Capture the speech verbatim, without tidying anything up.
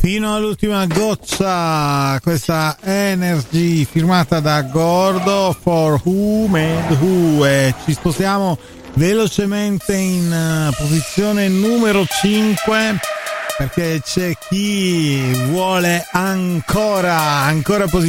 Fino all'ultima goccia, questa Energy firmata da Gordo, For Whom and Who, e ci spostiamo velocemente in uh, posizione numero cinque, perché c'è chi vuole ancora ancora posizione